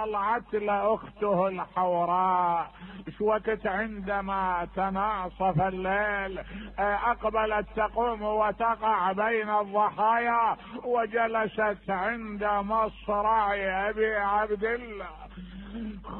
طلعت له اخته الحوراء. ايش وقت عندما تناصف الليل اقبلت تقوم وتقع بين الضحايا، وجلست عند مصرع ابي عبد الله.